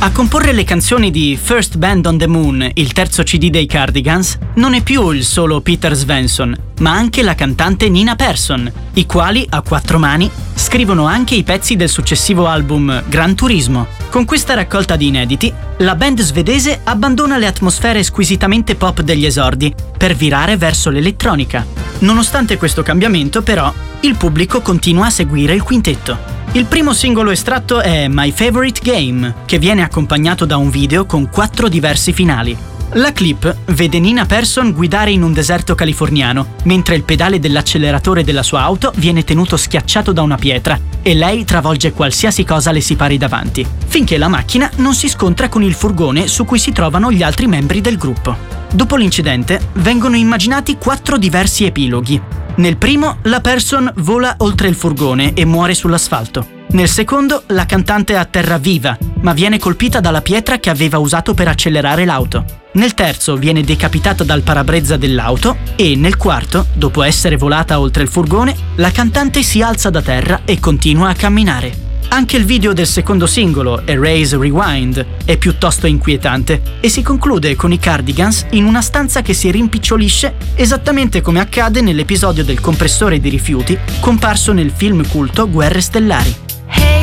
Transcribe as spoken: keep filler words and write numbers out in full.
A comporre le canzoni di First Band on the Moon, il terzo C D dei Cardigans, non è più il solo Peter Svensson, ma anche la cantante Nina Persson, i quali, a quattro mani, scrivono anche i pezzi del successivo album Gran Turismo. Con questa raccolta di inediti, la band svedese abbandona le atmosfere squisitamente pop degli esordi per virare verso l'elettronica. Nonostante questo cambiamento, però, il pubblico continua a seguire il quintetto. Il primo singolo estratto è My Favorite Game, che viene accompagnato da un video con quattro diversi finali. La clip vede Nina Persson guidare in un deserto californiano, mentre il pedale dell'acceleratore della sua auto viene tenuto schiacciato da una pietra e lei travolge qualsiasi cosa le si pari davanti, finché la macchina non si scontra con il furgone su cui si trovano gli altri membri del gruppo. Dopo l'incidente, vengono immaginati quattro diversi epiloghi. Nel primo, la Persson vola oltre il furgone e muore sull'asfalto. Nel secondo, la cantante atterra viva, ma viene colpita dalla pietra che aveva usato per accelerare l'auto. Nel terzo, viene decapitata dal parabrezza dell'auto e, nel quarto, dopo essere volata oltre il furgone, la cantante si alza da terra e continua a camminare. Anche il video del secondo singolo, Erase Rewind, è piuttosto inquietante e si conclude con i Cardigans in una stanza che si rimpicciolisce esattamente come accade nell'episodio del compressore di rifiuti comparso nel film culto Guerre Stellari.